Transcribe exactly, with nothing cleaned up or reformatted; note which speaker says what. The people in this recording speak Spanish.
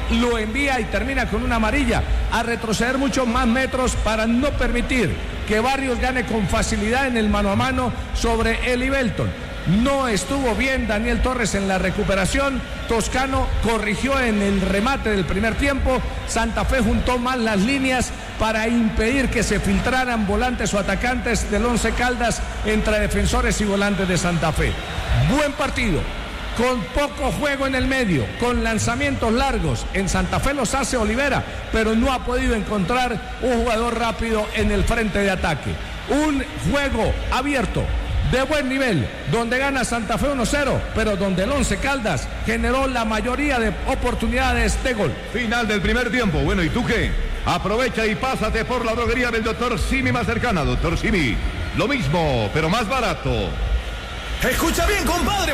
Speaker 1: lo envía y termina con una amarilla, a retroceder muchos más metros para no permitir que Barrios gane con facilidad en el mano a mano sobre Eli Belton. No estuvo bien Daniel Torres en la recuperación. Toscano corrigió en el remate del primer tiempo. Santa Fe juntó mal las líneas para impedir que se filtraran volantes o atacantes del Once Caldas entre defensores y volantes de Santa Fe. Buen partido, con poco juego en el medio, con lanzamientos largos. En Santa Fe los hace Olivera, pero no ha podido encontrar un jugador rápido en el frente de ataque. Un juego abierto, de buen nivel, donde gana Santa Fe uno cero, pero donde el Once Caldas generó la mayoría de oportunidades de gol.
Speaker 2: Final del primer tiempo. Bueno, ¿y tú qué? Aprovecha y pásate por la droguería del doctor Simi más cercana. Doctor Simi, lo mismo, pero más barato.
Speaker 3: Escucha bien, compadre.